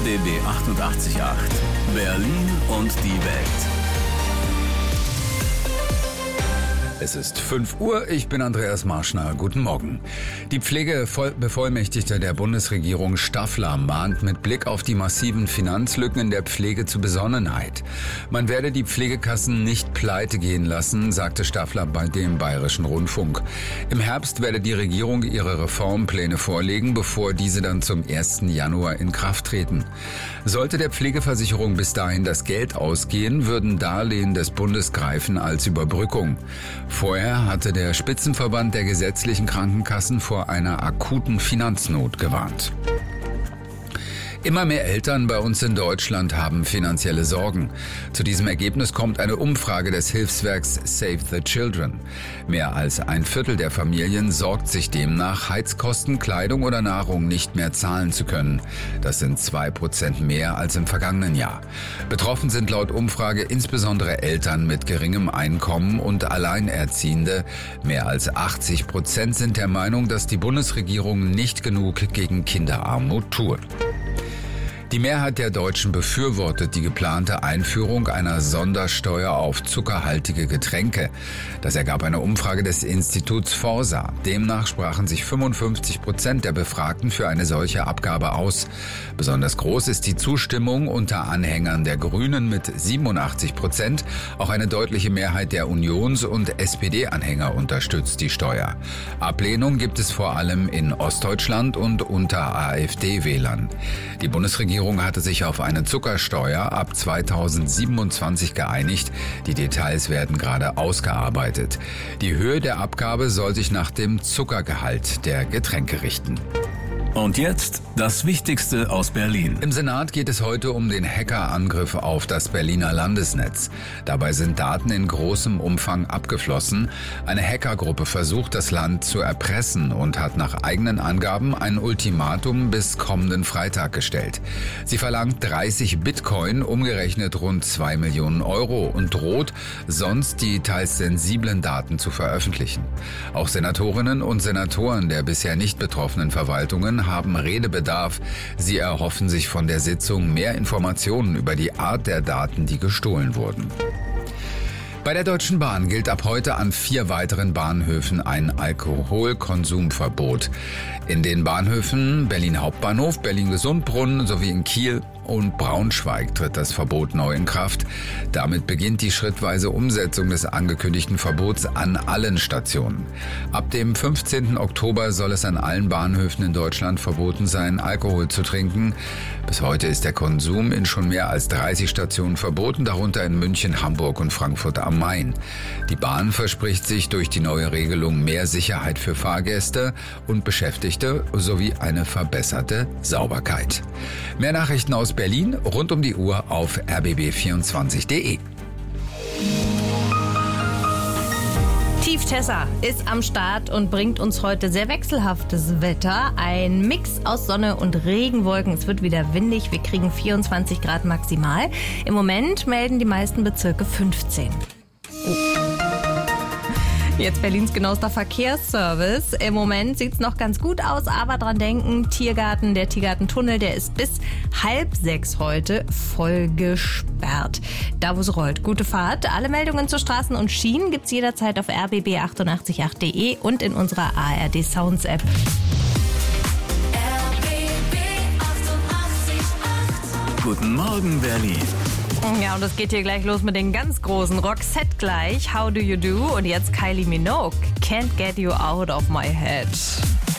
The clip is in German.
RBB 88.8 Berlin und die Welt. Es ist 5 Uhr, ich bin Andreas Marschner. Guten Morgen. Die Pflegebevollmächtigte der Bundesregierung Staffler mahnt mit Blick auf die massiven Finanzlücken in der Pflege zu Besonnenheit. Man werde die Pflegekassen nicht pleite gehen lassen, sagte Staffler bei dem Bayerischen Rundfunk. Im Herbst werde die Regierung ihre Reformpläne vorlegen, bevor diese dann zum 1. Januar in Kraft treten. Sollte der Pflegeversicherung bis dahin das Geld ausgehen, würden Darlehen des Bundes greifen als Überbrückung. Vorher hatte der Spitzenverband der gesetzlichen Krankenkassen vor einer akuten Finanznot gewarnt. Immer mehr Eltern bei uns in Deutschland haben finanzielle Sorgen. Zu diesem Ergebnis kommt eine Umfrage des Hilfswerks Save the Children. Mehr als ein Viertel der Familien sorgt sich demnach, Heizkosten, Kleidung oder Nahrung nicht mehr zahlen zu können. Das sind 2% mehr als im vergangenen Jahr. Betroffen sind laut Umfrage insbesondere Eltern mit geringem Einkommen und Alleinerziehende. Mehr als 80% sind der Meinung, dass die Bundesregierung nicht genug gegen Kinderarmut tue. Die Mehrheit der Deutschen befürwortet die geplante Einführung einer Sondersteuer auf zuckerhaltige Getränke. Das ergab eine Umfrage des Instituts Forsa. Demnach sprachen sich 55% der Befragten für eine solche Abgabe aus. Besonders groß ist die Zustimmung unter Anhängern der Grünen mit 87%. Auch eine deutliche Mehrheit der Unions- und SPD-Anhänger unterstützt die Steuer. Ablehnung gibt es vor allem in Ostdeutschland und unter AfD-Wählern. Die Bundesregierung hatte sich auf eine Zuckersteuer ab 2027 geeinigt. Die Details werden gerade ausgearbeitet. Die Höhe der Abgabe soll sich nach dem Zuckergehalt der Getränke richten. Und jetzt das Wichtigste aus Berlin. Im Senat geht es heute um den Hackerangriff auf das Berliner Landesnetz. Dabei sind Daten in großem Umfang abgeflossen. Eine Hackergruppe versucht, das Land zu erpressen und hat nach eigenen Angaben ein Ultimatum bis kommenden Freitag gestellt. Sie verlangt 30 Bitcoin, umgerechnet rund 2 Millionen Euro, und droht, sonst die teils sensiblen Daten zu veröffentlichen. Auch Senatorinnen und Senatoren der bisher nicht betroffenen Verwaltungen haben Redebedarf. Sie erhoffen sich von der Sitzung mehr Informationen über die Art der Daten, die gestohlen wurden. Bei der Deutschen Bahn gilt ab heute an 4 weiteren Bahnhöfen ein Alkoholkonsumverbot. In den Bahnhöfen Berlin Hauptbahnhof, Berlin-Gesundbrunnen sowie in Kiel und Braunschweig tritt das Verbot neu in Kraft. Damit beginnt die schrittweise Umsetzung des angekündigten Verbots an allen Stationen. Ab dem 15. Oktober soll es an allen Bahnhöfen in Deutschland verboten sein, Alkohol zu trinken. Bis heute ist der Konsum in schon mehr als 30 Stationen verboten, darunter in München, Hamburg und Frankfurt am Main. Die Bahn verspricht sich durch die neue Regelung mehr Sicherheit für Fahrgäste und Beschäftigte sowie eine verbesserte Sauberkeit. Mehr Nachrichten aus Berlin rund um die Uhr auf rbb24.de. Tief Tessa ist am Start und bringt uns heute sehr wechselhaftes Wetter. Ein Mix aus Sonne und Regenwolken. Es wird wieder windig. Wir kriegen 24 Grad maximal. Im Moment melden die meisten Bezirke 15. Jetzt Berlins genauester Verkehrsservice. Im Moment sieht es noch ganz gut aus, aber dran denken, Tiergarten, der Tiergartentunnel, der ist bis 5:30 heute voll gesperrt. Da wo es rollt. Gute Fahrt. Alle Meldungen zu Straßen und Schienen gibt's jederzeit auf rbb888.de und in unserer ARD Sounds App. Guten Morgen, Berlin. Ja, und es geht hier gleich los mit den ganz großen Roxette gleich. How do you do? Und jetzt Kylie Minogue. Can't get you out of my head.